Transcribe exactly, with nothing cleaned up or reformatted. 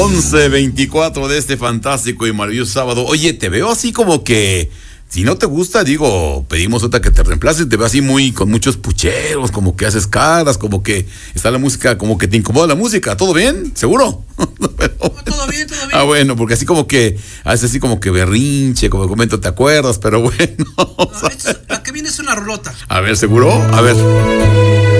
once veinticuatro de este fantástico y maravilloso sábado. Oye, te veo así como que, si no te gusta, digo, pedimos otra que te reemplace. Te veo así muy, con muchos pucheros, como que haces caras, como que está la música, como que te incomoda la música. ¿Todo bien? ¿Seguro? Pero, todo bien, todo bien. Ah, bueno, porque así como que, haces así como que berrinche, como comento, ¿te acuerdas? Pero bueno. No, es, la que viene es una rolota. A ver, ¿seguro? A ver.